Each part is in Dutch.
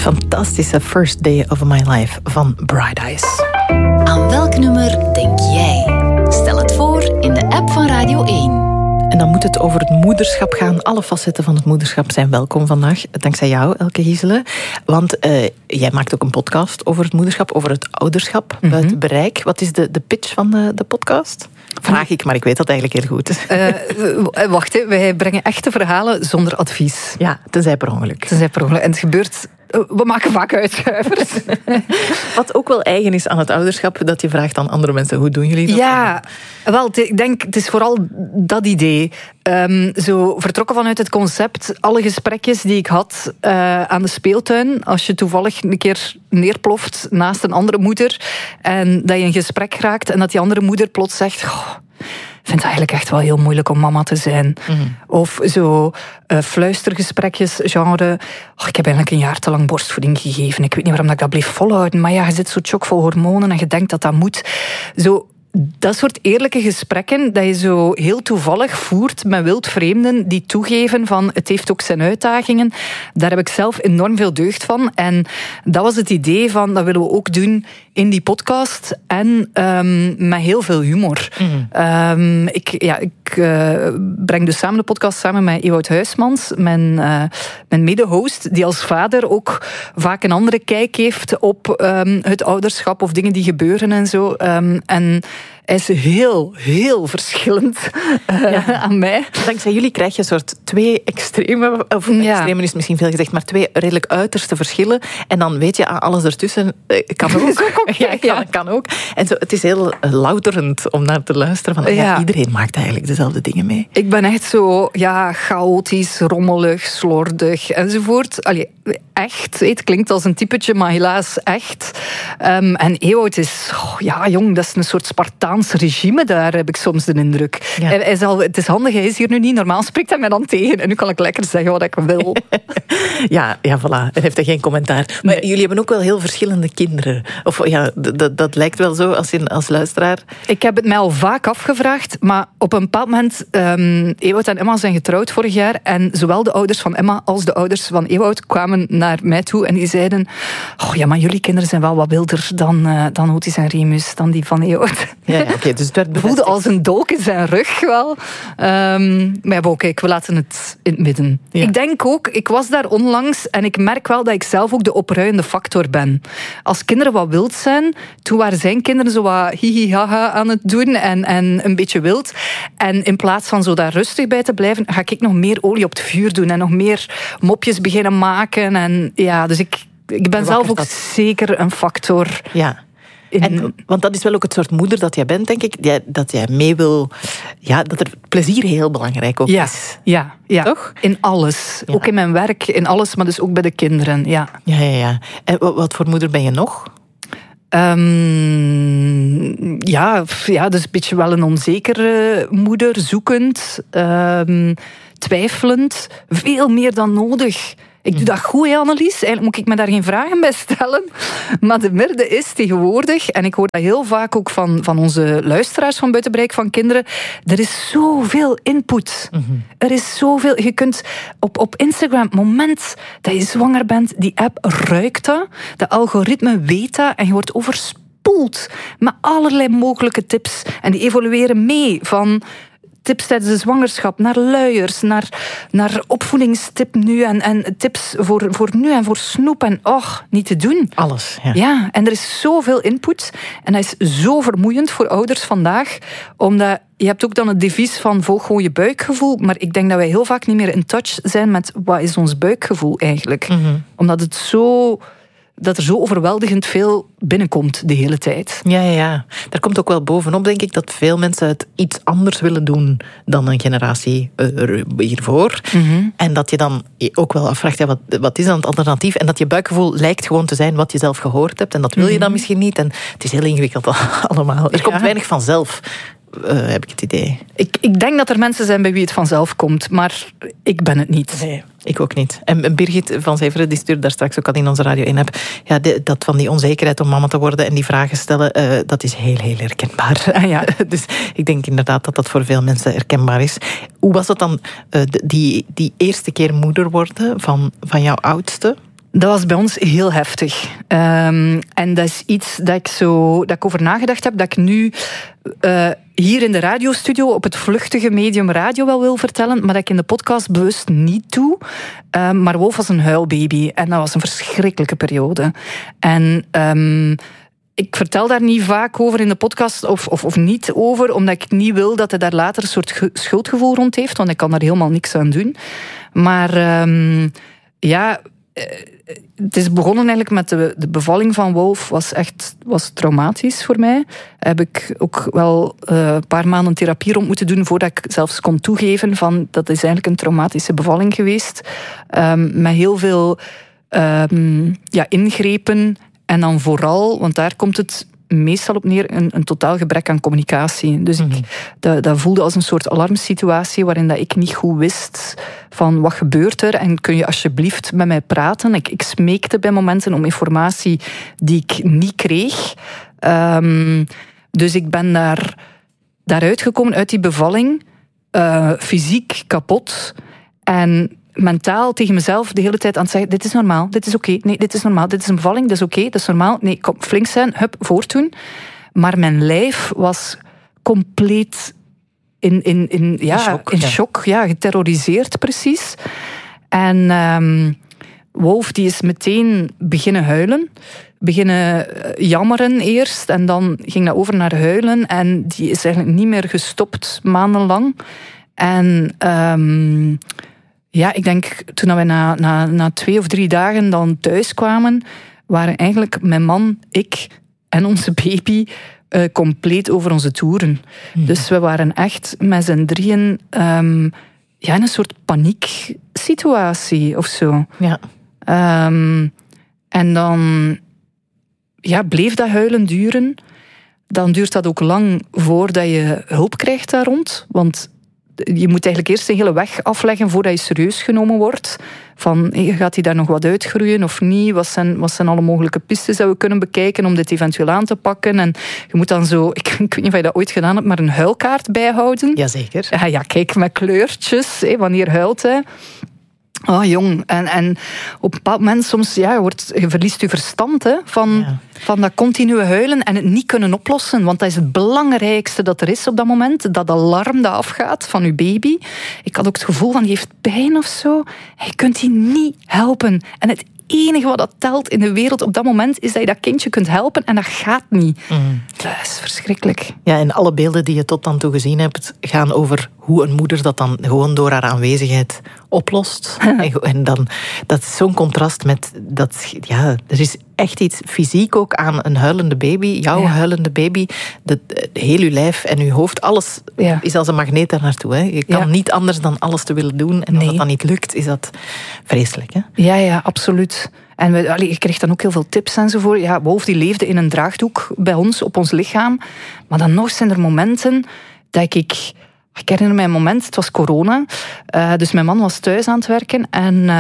fantastische First Day of My Life van Bright Eyes. Aan welk nummer denk jij? Stel het voor in de app van Radio 1. En dan moet het over het moederschap gaan. Alle facetten van het moederschap zijn welkom vandaag. Dankzij jou, Elke Gieselen. Want jij maakt ook een podcast over het moederschap, over het ouderschap, buiten bereik. Wat is de pitch van de podcast? Vraag ik, maar ik weet dat eigenlijk heel goed. Wacht, wij brengen echte verhalen zonder advies. Ja, tenzij per ongeluk. En het gebeurt... We maken vaak uitschuivers. Wat ook wel eigen is aan het ouderschap, dat je vraagt aan andere mensen, hoe doen jullie dat? Ja, wel, ik denk, het is vooral dat idee. Zo vertrokken vanuit het concept, alle gesprekjes die ik had aan de speeltuin, als je toevallig een keer neerploft naast een andere moeder en dat je in gesprek raakt en dat die andere moeder plots zegt... Ik vind het eigenlijk echt wel heel moeilijk om mama te zijn. Of zo fluistergesprekjes, genre... ik heb eigenlijk een jaar te lang borstvoeding gegeven. Ik weet niet waarom ik dat bleef volhouden. Maar ja, je zit zo chockvol hormonen en je denkt dat dat moet. Zo, dat soort eerlijke gesprekken dat je zo heel toevallig voert met wildvreemden die toegeven van het heeft ook zijn uitdagingen. Daar heb ik zelf enorm veel deugd van. En dat was het idee van, dat willen we ook doen in die podcast. En met heel veel humor. Ik breng dus samen de podcast samen met Ewout Huismans, mijn mede-host, die als vader ook vaak een andere kijk heeft op het ouderschap of dingen die gebeuren en zo. En hij is heel, heel verschillend aan mij. Dankzij jullie krijg je een soort twee extreme, of extremen is misschien veel gezegd, maar twee redelijk uiterste verschillen. En dan weet je, alles ertussen kan ook. Kan ook. En zo, het is heel louterend om naar te luisteren. Van, iedereen maakt eigenlijk dezelfde dingen mee. Ik ben echt zo chaotisch, rommelig, slordig enzovoort. Allee, echt. Het klinkt als een typetje, maar helaas echt. En Ewout is, dat is een soort Spartaans regime daar, heb ik soms de indruk. Ja. Het is handig, hij is hier nu niet. Normaal spreekt hij mij dan tegen en nu kan ik lekker zeggen wat ik wil. Ja, voilà. Hij heeft er geen commentaar. Maar jullie hebben ook wel heel verschillende kinderen. Of dat lijkt wel zo als luisteraar. Ik heb het mij al vaak afgevraagd, maar op een bepaald moment... Ewout en Emma zijn getrouwd vorig jaar en zowel de ouders van Emma als de ouders van Ewout kwamen naar mij toe en die zeiden... maar jullie kinderen zijn wel wat wilder dan Otis en Remus, dan die van Ewout. Ja, oké, dus het werd voelde als een dolk in zijn rug wel. Maar kijk, we laten het in het midden. Ja. Ik denk ook, ik was daar onlangs en ik merk wel dat ik zelf ook de opruiende factor ben. Als kinderen wat wild zijn, toen waren zijn kinderen zo wat hihi-haha aan het doen en een beetje wild. En in plaats van zo daar rustig bij te blijven, ga ik nog meer olie op het vuur doen en nog meer mopjes beginnen maken. En dus ik ben zelf ook zeker een factor. Ja. Want dat is wel ook het soort moeder dat jij bent, denk ik. Dat jij mee wil... Ja, dat er plezier heel belangrijk ook is. Ja. Toch? In alles. Ja. Ook in mijn werk, in alles, maar dus ook bij de kinderen. Ja. En wat voor moeder ben je nog? Dus een beetje wel een onzekere moeder. Zoekend. Twijfelend. Veel meer dan nodig. Ik doe dat goed, Annelies. Eigenlijk moet ik me daar geen vragen bij stellen. Maar de merde is tegenwoordig, en ik hoor dat heel vaak ook van onze luisteraars van Buiten Bereik van Kinderen, er is zoveel input. Er is zoveel... Je kunt op Instagram, het moment dat je zwanger bent, die app ruikt dat. De algoritme weet dat en je wordt overspoeld met allerlei mogelijke tips. En die evolueren mee van... tips tijdens de zwangerschap, naar luiers, naar opvoedingstip nu en tips voor nu en voor snoep en niet te doen. Alles, Ja, en er is zoveel input en dat is zo vermoeiend voor ouders vandaag, omdat je hebt ook dan het devies van volg gewoon je buikgevoel, maar ik denk dat wij heel vaak niet meer in touch zijn met wat is ons buikgevoel eigenlijk. Omdat dat er zo overweldigend veel binnenkomt de hele tijd. Ja. Daar komt ook wel bovenop, denk ik, dat veel mensen het iets anders willen doen dan een generatie hiervoor. En dat je dan ook wel afvraagt, wat is dan het alternatief? En dat je buikgevoel lijkt gewoon te zijn wat je zelf gehoord hebt. En dat wil je dan misschien niet. En het is heel ingewikkeld allemaal. Er komt weinig vanzelf. Heb ik het idee. Ik denk dat er mensen zijn bij wie het vanzelf komt, maar ik ben het niet. Nee, ik ook niet. En Birgit van Zeveren, die stuurde daar straks ook al in onze Radio 1-app. Ja, dat van die onzekerheid om mama te worden en die vragen stellen, dat is heel, heel herkenbaar. Ja. Dus ik denk inderdaad dat dat voor veel mensen herkenbaar is. Hoe was het dan, die eerste keer moeder worden van jouw oudste? Dat was bij ons heel heftig. En dat is iets dat ik over nagedacht heb, dat ik nu hier in de radiostudio op het vluchtige medium radio wel wil vertellen, maar dat ik in de podcast bewust niet doe. Maar Wolf was een huilbaby en dat was een verschrikkelijke periode. En ik vertel daar niet vaak over in de podcast of niet over, omdat ik niet wil dat hij daar later een soort schuldgevoel rond heeft, want ik kan daar helemaal niks aan doen. Maar het is begonnen eigenlijk met de bevalling van Wolf, was traumatisch voor mij. Heb ik ook wel een paar maanden therapie rond moeten doen voordat ik zelfs kon toegeven van dat is eigenlijk een traumatische bevalling geweest. Met heel veel ingrepen en dan vooral, want daar komt het meestal op neer, een totaal gebrek aan communicatie. Dus dat voelde als een soort alarmsituatie waarin dat ik niet goed wist van wat gebeurt er en kun je alsjeblieft met mij praten. Ik smeekte bij momenten om informatie die ik niet kreeg. Dus ik ben daaruit gekomen uit die bevalling, fysiek kapot en mentaal tegen mezelf de hele tijd aan het zeggen, dit is normaal, dit is oké, nee, dit is normaal, dit is een bevalling, dat is oké, dat is normaal, nee, kom, flink zijn, hup, voortdoen. Maar mijn lijf was compleet in shock, geterroriseerd precies. En Wolf die is meteen beginnen huilen, beginnen jammeren eerst en dan ging dat over naar huilen en die is eigenlijk niet meer gestopt maandenlang. En ik denk toen we na 2 of 3 dagen dan thuis kwamen, waren eigenlijk mijn man, ik en onze baby compleet over onze toeren. Dus we waren echt met z'n drieën in een soort panieksituatie of zo. Ja. En dan bleef dat huilen duren. Dan duurt dat ook lang voordat je hulp krijgt daar rond, want je moet eigenlijk eerst een hele weg afleggen voordat je serieus genomen wordt. Van, gaat hij daar nog wat uitgroeien of niet? Wat zijn alle mogelijke pistes dat we kunnen bekijken om dit eventueel aan te pakken? En je moet dan zo, ik weet niet of je dat ooit gedaan hebt, maar een huilkaart bijhouden. Jazeker. Ja, kijk, met kleurtjes, wanneer huilt hij. Oh, jong. En op een bepaald moment soms, je verliest je verstand van dat continue huilen en het niet kunnen oplossen. Want dat is het belangrijkste dat er is op dat moment. Dat alarm dat afgaat van je baby. Ik had ook het gevoel van, die heeft pijn of zo. Je kunt die niet helpen. En het enige wat dat telt in de wereld op dat moment is dat je dat kindje kunt helpen en dat gaat niet. Dat is verschrikkelijk. Ja, en alle beelden die je tot dan toe gezien hebt gaan over hoe een moeder dat dan gewoon door haar aanwezigheid oplost. En dan, dat is zo'n contrast met dat. Ja, er is echt iets fysiek ook aan een huilende baby, jouw huilende baby. Heel je lijf en je hoofd, alles is als een magneet daar naartoe. Hè. Je kan niet anders dan alles te willen doen. En als dat dan niet lukt, is dat vreselijk. Hè? Ja, absoluut. En je kreeg dan ook heel veel tips enzovoort. Ja, Wolf die leefde in een draagdoek bij ons, op ons lichaam. Maar dan nog zijn er momenten dat ik herinner mij een moment, het was corona. Dus mijn man was thuis aan het werken.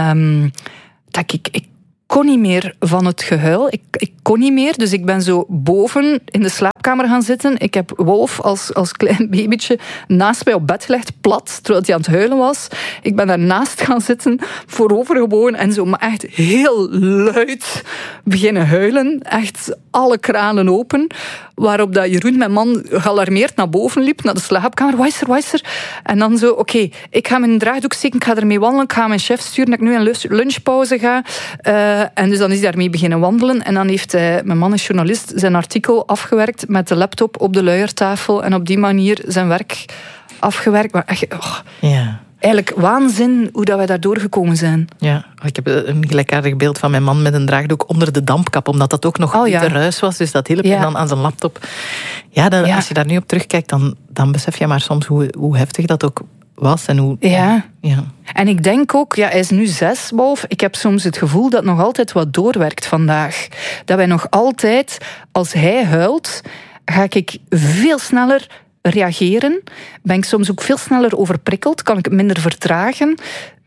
En dat ik kon niet meer van het gehuil. Ik kon niet meer, dus ik ben zo boven in de slaapkamer gaan zitten. Ik heb Wolf als klein babytje naast mij op bed gelegd, plat, terwijl hij aan het huilen was. Ik ben daarnaast gaan zitten, voorovergebogen en zo, maar echt heel luid beginnen huilen. Echt alle kranen open. Waarop dat Jeroen, mijn man, gealarmeerd naar boven liep, naar de slaapkamer. Wat is er? En dan zo, oké, ik ga mijn draagdoek steken, ik ga ermee wandelen, ik ga mijn chef sturen dat ik nu een lunchpauze ga. En dus dan is hij daarmee beginnen wandelen. En dan heeft mijn man, is journalist, zijn artikel afgewerkt met de laptop op de luiertafel. En op die manier zijn werk afgewerkt. Maar echt, eigenlijk waanzin hoe dat wij daar doorgekomen zijn. Ja, ik heb een gelijkaardig beeld van mijn man met een draagdoek onder de dampkap, omdat dat ook nog niet te ruis was. Dus dat hielp hem dan aan zijn laptop. Als je daar nu op terugkijkt, dan besef je maar soms hoe heftig dat ook was. En hoe, En ik denk ook, hij is nu 6, Wolf. Ik heb soms het gevoel dat nog altijd wat doorwerkt vandaag. Dat wij nog altijd, als hij huilt, ga ik veel sneller reageren. Ben ik soms ook veel sneller overprikkeld. Kan ik het minder vertragen.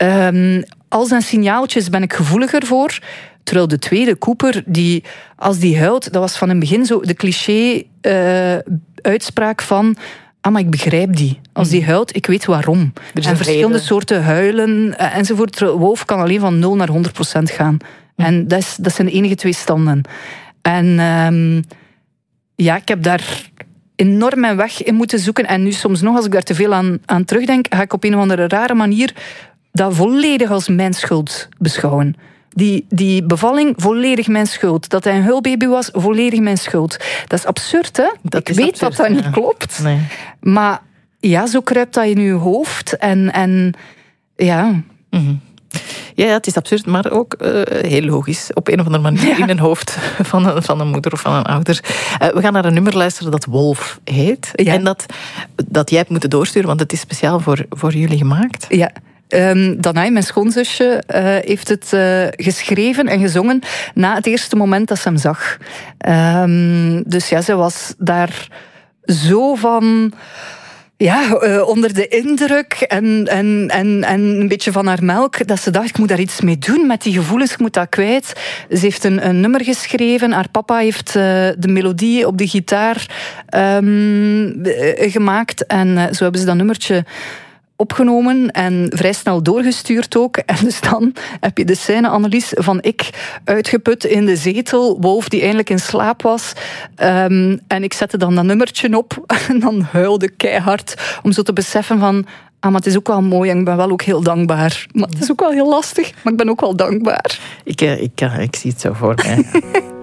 Al zijn signaaltjes ben ik gevoeliger voor. Terwijl de tweede, Cooper, als die huilt, dat was van in het begin zo de cliché uitspraak van, maar ik begrijp die. Als die huilt, ik weet waarom. En verschillende soorten huilen enzovoort. Wolf kan alleen van 0 naar 100% gaan. En dat zijn de enige 2 standen. En ik heb daar enorm mijn weg in moeten zoeken. En nu soms nog, als ik daar te veel aan terugdenk, ga ik op een of andere rare manier dat volledig als mijn schuld beschouwen. Die bevalling, volledig mijn schuld. Dat hij een huilbaby was, volledig mijn schuld. Dat is absurd, hè? Ik weet dat dat niet klopt. Nee. Maar ja, zo kruipt dat in je hoofd. En ja... Mm-hmm. Ja, het is absurd, maar ook heel logisch. Op een of andere manier in een hoofd van een moeder of van een ouder. We gaan naar een nummer luisteren dat Wolf heet. Ja. En dat jij hebt moeten doorsturen, want het is speciaal voor jullie gemaakt. Ja. Danae, mijn schoonzusje, heeft het geschreven en gezongen na het eerste moment dat ze hem zag. Dus ja, ze was daar zo van... Ja, onder de indruk en een beetje van haar melk, dat ze dacht, ik moet daar iets mee doen met die gevoelens, ik moet dat kwijt. Ze heeft een nummer geschreven, haar papa heeft de melodie op de gitaar gemaakt en zo hebben ze dat nummertje opgenomen en vrij snel doorgestuurd ook. En dus dan heb je de scène, Annelies, van ik uitgeput in de zetel, Wolf die eindelijk in slaap was. En ik zette dan dat nummertje op en dan huilde ik keihard om zo te beseffen van, maar het is ook wel mooi en ik ben wel ook heel dankbaar. Maar het is ook wel heel lastig, maar ik ben ook wel dankbaar. Ik zie het zo voor mij.